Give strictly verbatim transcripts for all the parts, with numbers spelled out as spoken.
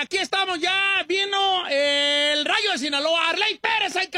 aquí estamos ya. Vino el Rayo de Sinaloa. Arley Pérez en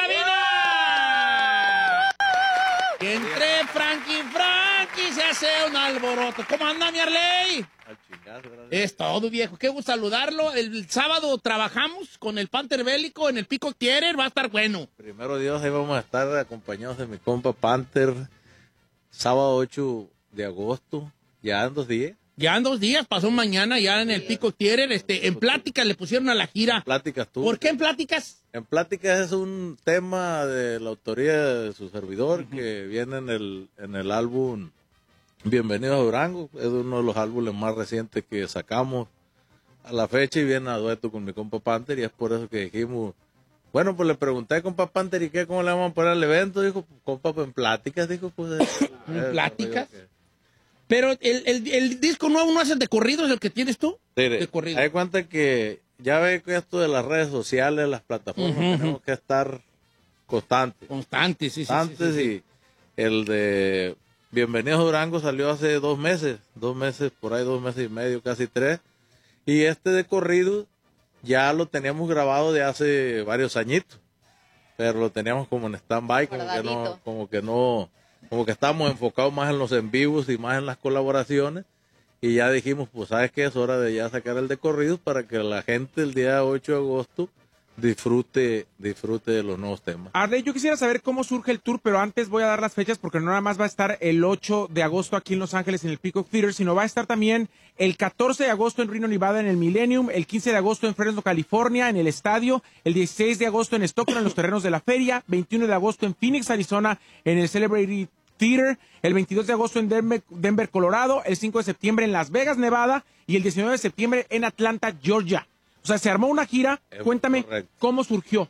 cabina. Que entre Frankie Frankie se hace un alboroto. ¿Cómo anda, mi Arley? Es todo, viejo. Qué gusto saludarlo. El sábado trabajamos con el Panther Bélico en el Pico Tierer. Va a estar bueno. Primero Dios, ahí vamos a estar acompañados de mi compa Panther. Sábado ocho de agosto. Ya en dos días. Ya en dos días, pasó mañana ya en el Pico Tierer. Este, en Pláticas le pusieron a la gira. Pláticas tú. ¿Por qué en Pláticas? En Pláticas es un tema de la autoría de su servidor, uh-huh, que viene en el, en el álbum Bienvenido a Durango. Es uno de los álbumes más recientes que sacamos a la fecha y viene a dueto con mi compa Panther, y es por eso que dijimos, bueno, pues le pregunté a compa Panther, ¿y qué? ¿Cómo le vamos a poner al evento? Dijo, compa, pues en Pláticas, dijo, pues. ¿En Pláticas? Pero el, el, el disco nuevo no es el de corridos, el que tienes tú. Sí, de corrido. Hay cuenta que ya ve que esto de las redes sociales, las plataformas, uh-huh, tenemos que estar constantes. Constantes, sí, constantes sí, sí, sí. Y el de Bienvenidos a Durango salió hace dos meses, dos meses, por ahí dos meses y medio, casi tres. Y este de corrido ya lo teníamos grabado de hace varios añitos, pero lo teníamos como en stand-by, como que no, como que no, como que estábamos enfocados más en los en vivos y más en las colaboraciones. Y ya dijimos, pues, ¿sabes qué? Es hora de ya sacar el de corridos para que la gente el día ocho de agosto disfrute, disfrute de los nuevos temas. Arley, yo quisiera saber cómo surge el tour, pero antes voy a dar las fechas porque no nada más va a estar el ocho de agosto aquí en Los Ángeles en el Peacock Theater, sino va a estar también el catorce de agosto en Reno, Nevada en el Millennium, el quince de agosto en Fresno, California en el estadio, el dieciséis de agosto en Stockton en los terrenos de la feria, veintiuno de agosto en Phoenix, Arizona en el Celebrity Theater, el veintidós de agosto en Denver, Denver, Colorado, el cinco de septiembre en Las Vegas, Nevada y el diecinueve de septiembre en Atlanta, Georgia. O sea, se armó una gira. Es Cuéntame correcto. ¿Cómo surgió?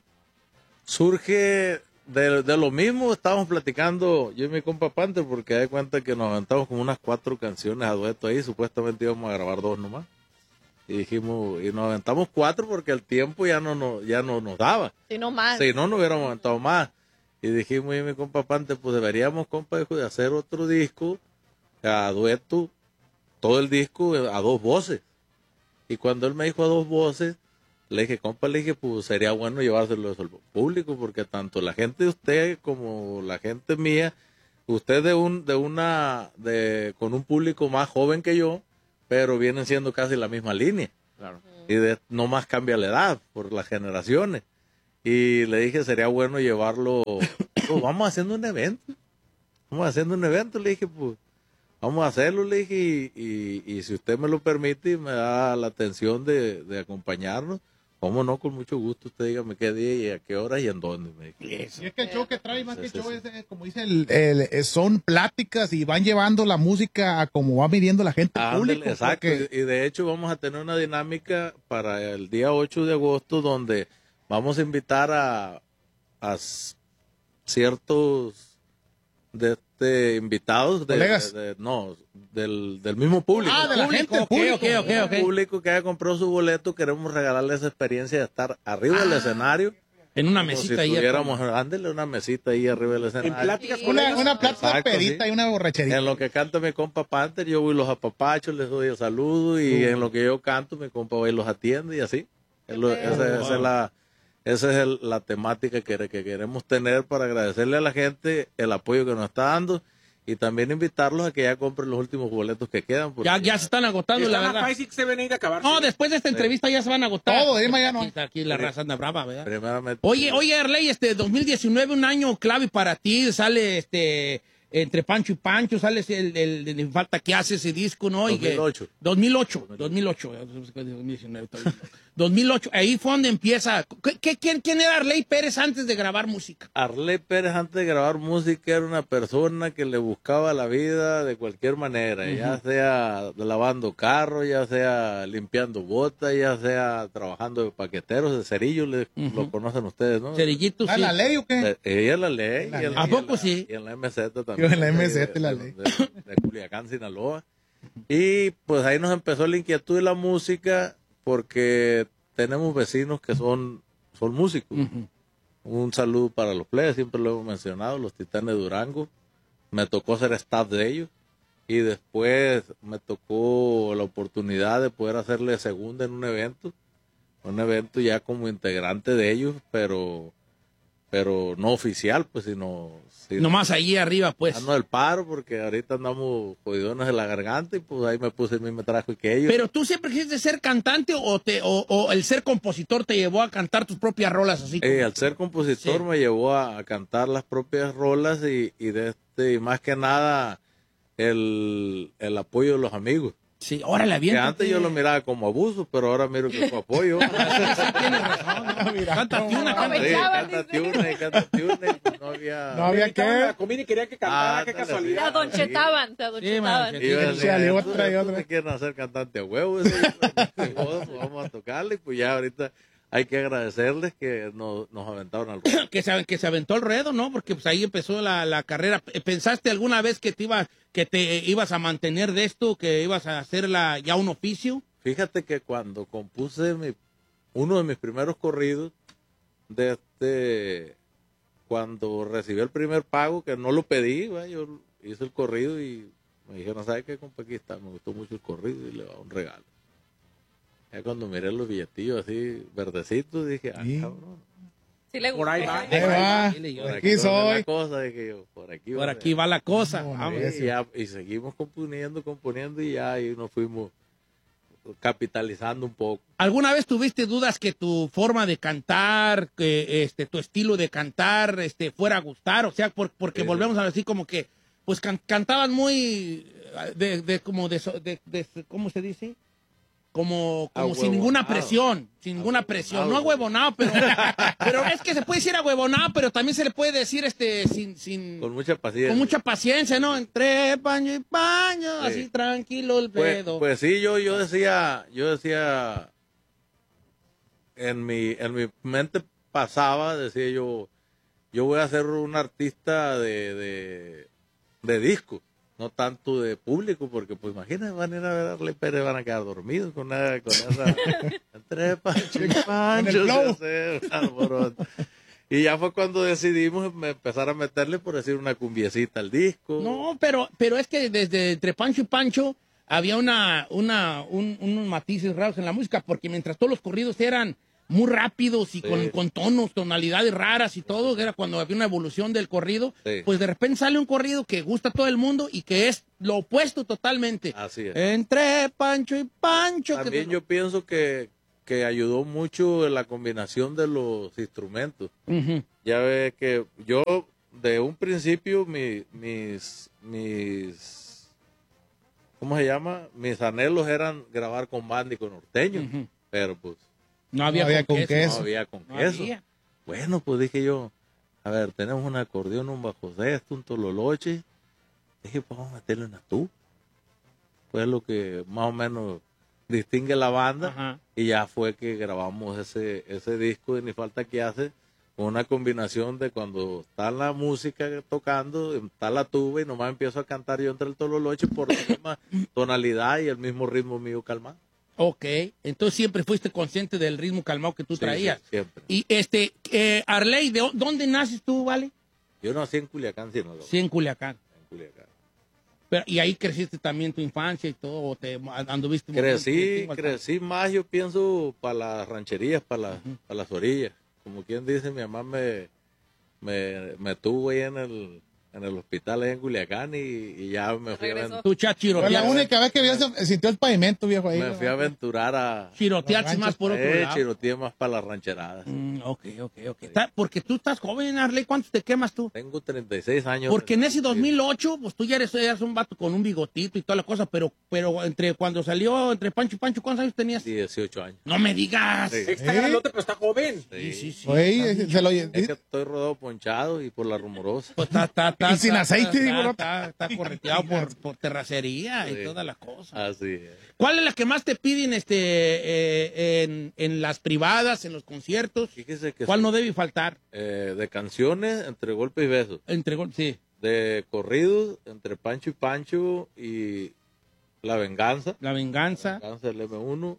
Surge de, de lo mismo, estábamos platicando yo y mi compa Panther, porque hay cuenta que nos aventamos como unas cuatro canciones a dueto ahí, supuestamente íbamos a grabar dos nomás. Y dijimos, y nos aventamos cuatro porque el tiempo ya no, no, ya no nos daba. Si no más. Si no, no hubiéramos aventado más. Y dijimos, yo y mi compa Panther, pues deberíamos, compa, de hacer otro disco a dueto, todo el disco a dos voces. Y cuando él me dijo a dos voces, le dije, compa, le dije, pues sería bueno llevárselo al público, porque tanto la gente de usted como la gente mía, usted de un, de una, de, con un público más joven que yo, pero vienen siendo casi la misma línea. Claro. Y de, no más cambia la edad por las generaciones. Y le dije, sería bueno llevarlo, pues vamos haciendo un evento, vamos haciendo un evento, le dije, pues, vamos a hacerlo, le dije, y, y, y si usted me lo permite y me da la atención de, de acompañarnos, cómo no, con mucho gusto, usted dígame qué día y a qué hora y en dónde. Me dije. Y es que el show que trae, más que el show, es, como dice, el, el, son pláticas y van llevando la música a como va midiendo la gente al público. Exacto, porque... y de hecho vamos a tener una dinámica para el día ocho de agosto donde vamos a invitar a, a ciertos de este invitados de, de, de no del, del mismo público. Ah, de la público, gente, okay, público. Okay, okay, okay. El público que haya comprado su boleto, queremos regalarle esa experiencia de estar arriba ah, del escenario. En una mesita si ahí. Tuviéramos, ándele una mesita ahí arriba del escenario. En pláticas sí. con una, ellos. una plática pedita, sí, y una borracherita. En lo que canta mi compa Panther, yo voy los apapachos, les doy el saludo, y uh. en lo que yo canto, mi compa va y los atiende, y así. Es lo, esa, wow. esa es la... Esa es el, la temática que, que queremos tener para agradecerle a la gente el apoyo que nos está dando y también invitarlos a que ya compren los últimos boletos que quedan. Ya, ya se están agotando, la verdad. Se ven a acabar. No, después de esta entrevista sí. ya se van a agotar. Todo, Emma, ya no. Aquí, aquí la raza anda brava, ¿verdad? Primeramente. Oye, oye, Arley, este dos mil diecinueve, un año clave para ti, sale este... Entre Pancho y Pancho, sale el, el, el, el falta que hace ese disco, ¿no? dos mil ocho. dos mil ocho. dos mil ocho. dos mil diecinueve. dos mil ocho. Ahí fue donde empieza. ¿Qué, qué, quién, ¿Quién era Arley Pérez antes de grabar música? Arley Pérez antes de grabar música era una persona que le buscaba la vida de cualquier manera, uh-huh. ya sea lavando carros, ya sea limpiando botas, ya sea trabajando de paqueteros, de cerillos, le, uh-huh. lo conocen ustedes, ¿no? Cerillitos, sí. ¿La ley o qué? Ella la ley. La y en, ¿A poco y en la, sí? Y en la M Z también. Yo en la M Z la ley. De, de, de Culiacán, Sinaloa. Y pues ahí nos empezó la inquietud de la música porque tenemos vecinos que son, son músicos. Uh-huh. Un saludo para los plebes, siempre lo hemos mencionado, los Titanes de Durango. Me tocó ser staff de ellos. Y después me tocó la oportunidad de poder hacerle segunda en un evento un evento ya como integrante de ellos, pero pero no oficial, pues, sino... sino nomás allí arriba, pues. Dando el paro, porque ahorita andamos jodidones de la garganta y pues ahí me puse el mismo traje que ellos. Pero tú siempre quisiste ser cantante o, te, o, o el ser compositor te llevó a cantar tus propias rolas así. Eh, al ser compositor sí. me llevó a, a cantar las propias rolas y, y, de este, y más que nada el, el apoyo de los amigos. Sí, ahora la bien. Que antes yo lo miraba como abuso, pero ahora miro que fue apoyo. Sí, tienes razón. No, mira, cántate una, cántate. Sí, cántate una, y cántate una, y pues no había... No había que... La comida y quería que cantara, ah, qué casualidad. Te adonchetaban, te adonchetaban. Sí, y decía, y otra y otra. Quieren hacer cantante a huevo, vamos a tocarle, pues ya ahorita... Hay que agradecerles que nos, nos aventaron al ruedo. que, se, que se aventó el ruedo, ¿no? Porque pues ahí empezó la, la carrera. ¿Pensaste alguna vez que te, iba, que te ibas a mantener de esto, que ibas a hacer la, ya un oficio? Fíjate que cuando compuse mi, uno de mis primeros corridos, de este, cuando recibí el primer pago, que no lo pedí, ¿va? Yo hice el corrido y me dijeron, ¿sabes qué, compa? Aquí está, me gustó mucho el corrido y le va un regalo. Ya cuando miré los billetillos así verdecitos, dije, ah, ¿sí? Cabrón. Sí le por ahí va. Ahí va. Por aquí, aquí soy. La cosa, dije yo, por aquí va, por aquí va la cosa. No, Vamos. y, ya, y seguimos componiendo, componiendo y ya ahí nos fuimos capitalizando un poco. ¿Alguna vez tuviste dudas que tu forma de cantar, que este tu estilo de cantar este fuera a gustar? O sea, por, porque sí. volvemos a decir como que pues can, cantaban muy de, de como de, de, de ¿cómo se dice? Como, como sin ninguna presión, sin ninguna presión. No ahuevonado, pero, pero es que se puede decir ahuevonado, pero también se le puede decir este sin, sin con mucha paciencia. Con mucha paciencia, ¿no? Entre paño y paño, sí. Así tranquilo el pedo. Pues, pues sí, yo, yo decía, yo decía, en mi, en mi mente pasaba, decía yo, yo voy a ser un artista de, de, de disco. No tanto de público, porque pues imagínate, van a ir a ver a Arley Pérez, van a quedar dormidos con, una, con esa entre Pancho y Pancho, y ya fue cuando decidimos empezar a meterle, por decir, una cumbiecita al disco. No, pero, pero es que desde entre Pancho y Pancho había una, una, un, unos matices raros en la música, porque mientras todos los corridos eran muy rápidos y sí. con, con tonos, tonalidades raras y todo, que era cuando había una evolución del corrido, sí. pues de repente sale un corrido que gusta a todo el mundo y que es lo opuesto totalmente. Así es. Entre Pancho y Pancho. También que yo pienso que, que ayudó mucho la combinación de los instrumentos. Uh-huh. Ya ves que yo, de un principio, mi, mis, mis, ¿cómo se llama? Mis anhelos eran grabar con banda y con norteño, uh-huh. pero pues No había, no había con, con queso. queso. No había con No queso. había. Bueno, pues dije yo, a ver, tenemos un acordeón, un bajo sexto, un tololoche. Dije, pues vamos a meterle una tuba. Fue lo que más o menos distingue la banda. Ajá. Y ya fue que grabamos ese, ese disco de Ni Falta Que Hace, con una combinación de cuando está la música tocando, está la tuba y nomás empiezo a cantar yo entre el tololoche por la misma tonalidad y el mismo ritmo mío calmado. Ok, entonces siempre fuiste consciente del ritmo calmado que tú Sí, traías. sí, siempre. Y este, eh, Arley, ¿de dónde naces tú, vale? Yo nací en Culiacán, Sinaloa. Sí, en Culiacán. En Culiacán. Pero, ¿y ahí creciste también tu infancia y todo? ¿O te anduviste? Crecí, crecí más, yo pienso, para las rancherías, para, la, Uh-huh. para las orillas. Como quien dice, mi mamá me, me, me tuvo ahí en el, en el hospital ahí en Culiacán y, y ya me fui a, Regresó. aven- Tu chachiro. Fue la única vez que vio, se sintió el pavimento, viejo, ahí. me fui a aventurar a Chirotearse más por otro eh, lado. chiroteé más para las rancheradas. Mm, ok, ok, ok. Está- porque tú estás joven, Arley. ¿Cuántos te quemas tú? Tengo treinta y seis años. Porque en ese dos mil ocho, pues tú ya eres, eras un vato con un bigotito y toda la cosa, pero, pero entre cuando salió entre Pancho y Pancho, ¿cuántos años tenías? dieciocho años. No me digas. Sí. Está ¿Eh? grandote, pero está joven. Sí, sí, sí. Oye, se lo, Es que estoy rodado ponchado y por la rumorosa. Pues está, está, está, Y sin está- aceite, está, digo, ¿no? está, está correteado por, por terracería y Sí. todas las cosas. Así es. ¿Cuál es la que más te piden este, eh, en, en las privadas, en los conciertos? Fíjese que ¿Cuál sí, no debe faltar? eh, de canciones entre golpes y besos. Entre, gol- sí, De corridos entre Pancho y Pancho y La Venganza. La Venganza. Venganza del M uno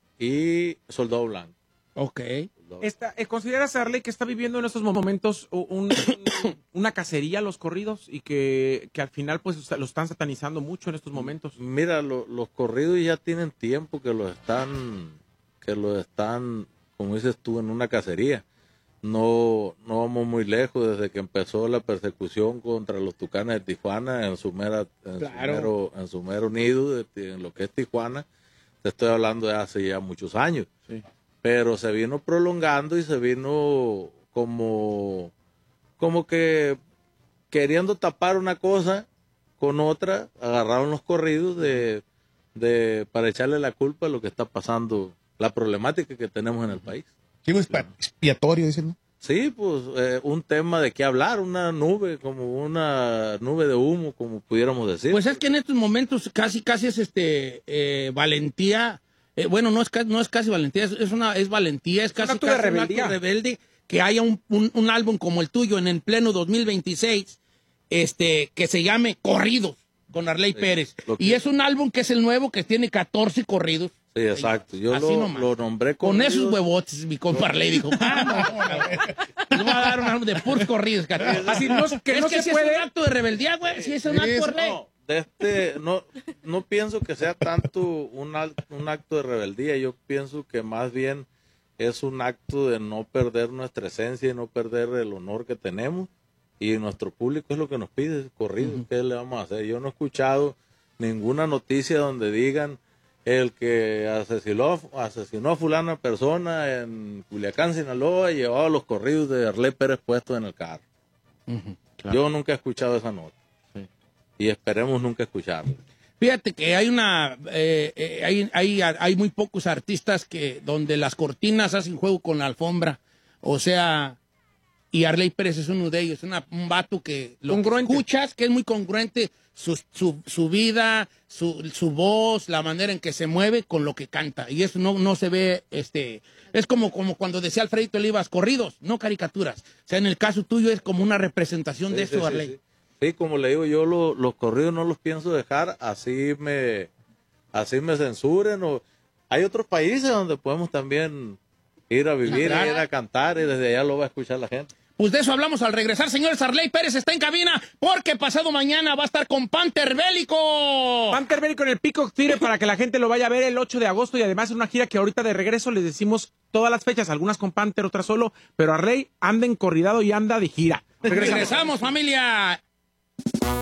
y Soldado Blanco. Ok. Soldado Esta, eh, ¿Consideras, Arley, que está viviendo en estos momentos un- un- una cacería los corridos y que, que al final pues lo están satanizando mucho en estos momentos? Mira, lo- los corridos ya tienen tiempo que los están que lo están, como dices tú, en una cacería. No, no vamos muy lejos desde que empezó la persecución contra los Tucanes de Tijuana en su mera, en Claro. su mero, en su mero nido, de, en lo que es Tijuana. Te estoy hablando de hace ya muchos años. Sí. Pero se vino prolongando y se vino como, como que queriendo tapar una cosa con otra, agarraron los corridos de, de para echarle la culpa a lo que está pasando, la problemática que tenemos en el país. Chivo expiatorio, dicen, ¿no? Sí, pues eh, un tema de qué hablar, una nube, como una nube de humo, como pudiéramos decir. Pues es que en estos momentos casi, casi es este eh, valentía. Eh, bueno, no es, ca- no es casi valentía, es, es una es valentía, es casi acto de casi un rebeldía. acto rebelde que haya un, un, un álbum como el tuyo en el pleno dos mil veintiséis, este, que se llame Corridos con Arley Sí, Pérez. lo que- Y es un álbum que es el nuevo, que tiene catorce corridos. Sí, exacto. Yo Así lo, nomás. lo nombré Con corridos. esos huevotes, mi compa Arley dijo, ah, no, le voy a dar un álbum de puros corridos, caray. Así no, que es no que se si puede. es un acto de rebeldía, güey, si es un Sí, acto, es- Arley. No, de este, no, no pienso que sea tanto un, al- un acto de rebeldía. Yo pienso que más bien es un acto de no perder nuestra esencia y no perder el honor que tenemos. Y nuestro público es lo que nos pide, corrido. ¿Qué le vamos a hacer? Yo no he escuchado ninguna noticia donde digan el que asesinó, asesinó a fulana persona en Culiacán, Sinaloa, y llevaba los corridos de Arley Pérez puestos en el carro. Yo nunca he escuchado esa nota. Y esperemos nunca escucharla. Fíjate que hay una, eh, eh, hay, hay, hay muy pocos artistas que donde las cortinas hacen juego con la alfombra, o sea, y Arley Pérez es uno de ellos, una, un vato que lo que Congruente. escuchas, que es muy congruente su, su, su vida, su, su voz, la manera en que se mueve con lo que canta, y eso no, no se ve, este, es como, como cuando decía Alfredito Olivas, corridos, no caricaturas, o sea, en el caso tuyo es como una representación de Sí, eso, sí, Arley. sí, sí. Sí, como le digo, yo lo- los corridos no los pienso dejar, así me, así me censuren. O, hay otros países donde podemos también ir a vivir, Claro. ir a cantar, y desde allá lo va a escuchar la gente. Pues de eso hablamos al regresar, señores. Arley Pérez está en cabina porque pasado mañana va a estar con Panther Bélico. Panther Bélico en el Peacock Theater para que la gente lo vaya a ver el ocho de agosto y además es una gira que ahorita de regreso les decimos todas las fechas, algunas con Panther, otras solo, pero Arley anda encorridado y anda de gira. Regresamos, familia.